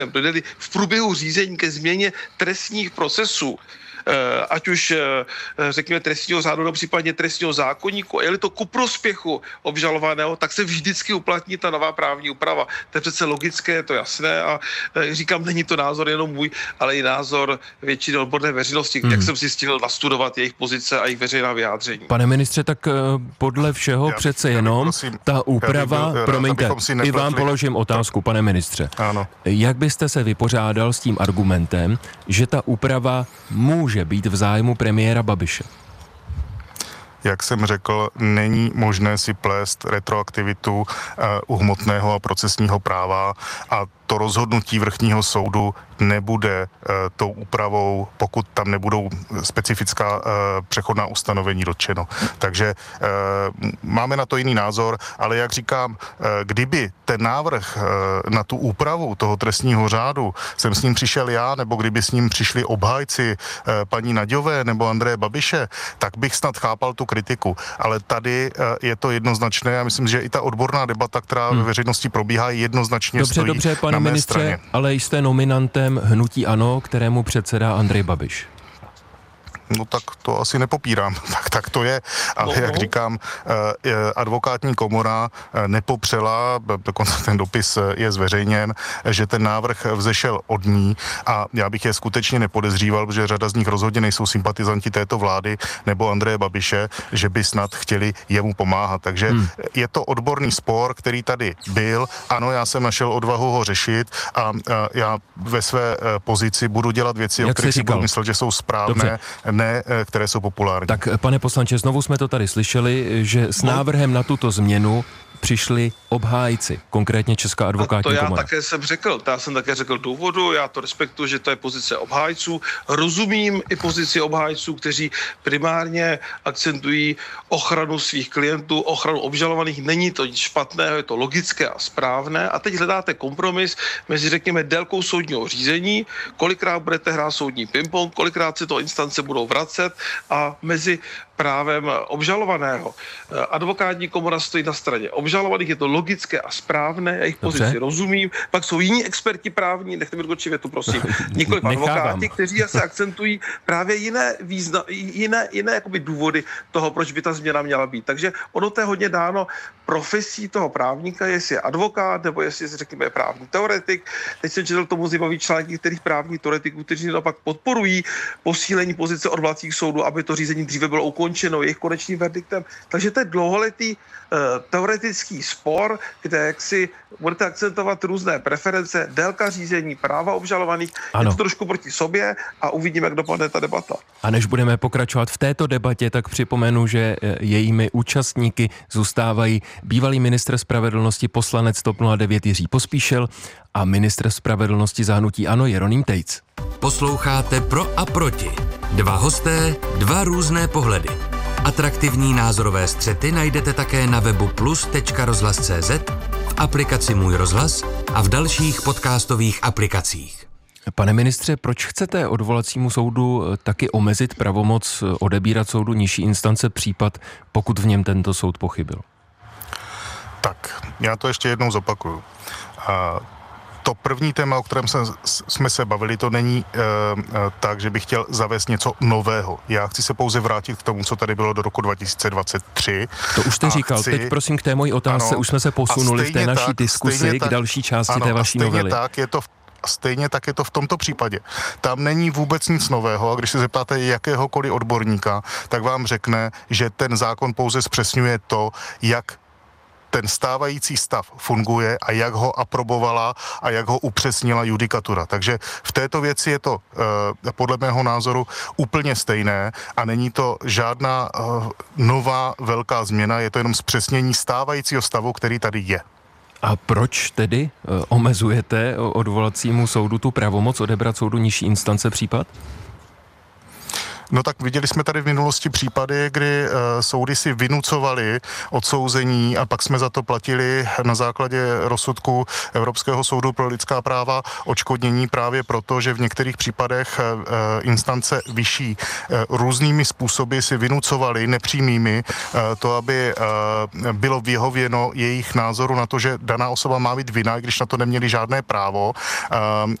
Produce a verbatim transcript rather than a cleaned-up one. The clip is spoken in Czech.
dojde v průběhu řízení ke změně trestních procesů, ať už řekněme trestního řádu nebo případně trestního zákoníku, a je-li to ku prospěchu obžalovaného, tak se vždycky uplatní ta nová právní úprava. To je přece logické, je to jasné a říkám, není to názor jenom můj, ale i názor většiny odborné veřejnosti, hmm. jak jsem si stihl nastudovat jejich pozice a jejich veřejná vyjádření. Pane ministře, tak podle všeho já, přece já jenom prosím, ta úprava, byl, promiňte, i vám položím otázku, pane ministře. Ano. Jak byste se vypořádal s tím argumentem, že ta úprava může může být v zájmu premiéra Babiše? Jak jsem řekl, není možné si plést retroaktivitu uh, u hmotného a procesního práva a to rozhodnutí vrchního soudu nebude uh, tou úpravou, pokud tam nebudou specifická uh, přechodná ustanovení dotčeno. Takže uh, máme na to jiný názor, ale jak říkám, uh, kdyby ten návrh uh, na tu úpravu toho trestního řádu jsem s ním přišel já, nebo kdyby s ním přišli obhájci uh, paní Naďové nebo Andreje Babiše, tak bych snad chápal tu kritiku. Ale tady uh, je to jednoznačné a myslím, že i ta odborná debata, která hmm. ve veřejnosti probíhá, jednoznačně dobře, stojí dobře, pane na mé ministře, straně. Ale jste nominantem hnutí ANO, kterému předsedá Andrej Babiš. No tak to asi nepopírám, tak, tak to je, ale jak říkám, advokátní komora nepopřela, dokonce ten dopis je zveřejněn, že ten návrh vzešel od ní a já bych je skutečně nepodezříval, protože řada z nich rozhodně nejsou sympatizanti této vlády nebo Andreje Babiše, že by snad chtěli jemu pomáhat. Takže hmm. je to odborný spor, který tady byl. Ano, já jsem našel odvahu ho řešit a já ve své pozici budu dělat věci, jak o kterých si budu myslet, že jsou správné. Dobře. Ne, které jsou populární. Tak, pane poslanče, znovu jsme to tady slyšeli, že s návrhem na tuto změnu přišli obhájci, konkrétně Česká advokátní komora. To já komora. také jsem řekl, já jsem také řekl důvodu, já to respektuji, že to je pozice obhájců, rozumím i pozici obhájců, kteří primárně akcentují ochranu svých klientů, ochranu obžalovaných, není to nic špatného, je to logické a správné a teď hledáte kompromis mezi, řekněme, délkou soudního řízení, kolikrát budete hrát soudní ping-pong, kolikrát se to instance budou vracet a mezi právem obžalovaného. Advokátní komora stojí na straně obžalovaných, je to logické a správné, já jejich pozici rozumím. Pak jsou jiní experti právní, nechte mi dokončit větu, prosím, nikoliv advokáti, kteří se akcentují právě jiné, význa, jiné, jiné jakoby důvody toho, proč by ta změna měla být. Takže ono to je hodně dáno profesí toho právníka, jestli je advokát, nebo jestli je, řekněme, právní teoretik. Teď jsem četl tomu zajímavý článek některých právních teoretiků, kteří naopak podporují posílení pozice odvolacích soudů, aby to řízení dříve bylo ukončeno jejich konečným verdiktem. Takže to je dlouholetý uh, teoretický spor, kde jak si budete akcentovat různé preference, délka řízení, práva obžalovaných, ano. Je to trošku proti sobě a uvidíme, jak dopadne ta debata. A než budeme pokračovat v této debatě, tak připomenu, že jejími účastníky zůstávají bývalý ministr spravedlnosti, poslanec TOP nula devět Jiří Pospíšil a ministr spravedlnosti za hnutí ANO Jeroným Tejc. Posloucháte Pro a proti. Dva hosté, dva různé pohledy. Atraktivní názorové střety najdete také na webu plus tečka rozhlas tečka cé zet, v aplikaci Můj rozhlas a v dalších podcastových aplikacích. Pane ministře, proč chcete odvolacímu soudu taky omezit pravomoc odebírat soudu nižší instance případ, pokud v něm tento soud pochybil? Tak, já to ještě jednou zopakuju. A to první téma, o kterém se, jsme se bavili, to není e, tak, že bych chtěl zavést něco nového. Já chci se pouze vrátit k tomu, co tady bylo do roku dva tisíce dvacet tři. To už jste říkal. Chci... Teď prosím k té mojí otázce. Ano, už jsme se posunuli v té naší tak, diskusi k další části ano, té vaší stejně novely. Tak je to v A stejně tak je to v tomto případě. Tam není vůbec nic nového a když se zeptáte jakéhokoliv odborníka, tak vám řekne, že ten zákon pouze zpřesňuje to, jak ten stávající stav funguje a jak ho aprobovala a jak ho upřesnila judikatura. Takže v této věci je to eh, podle mého názoru úplně stejné a není to žádná eh, nová velká změna, je to jenom zpřesnění stávajícího stavu, který tady je. A proč tedy e, omezujete odvolacímu soudu tu pravomoc odebrat soudu nižší instance případ? No tak viděli jsme tady v minulosti případy, kdy uh, soudy si vynucovaly odsouzení a pak jsme za to platili na základě rozsudku Evropského soudu pro lidská práva odškodnění právě proto, že v některých případech uh, instance vyšší uh, různými způsoby si vynucovaly nepřímými uh, to, aby uh, bylo vyhověno jejich názoru na to, že daná osoba má být vinna, když na to neměli žádné právo. Uh,